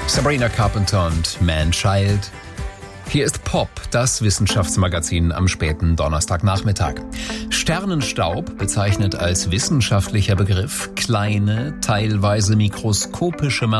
Sabrina Carpenter und Man-Child. Hier ist Pop, das Wissenschaftsmagazin am späten Donnerstagnachmittag. Sternenstaub bezeichnet als wissenschaftlicher Begriff kleine, teilweise mikroskopische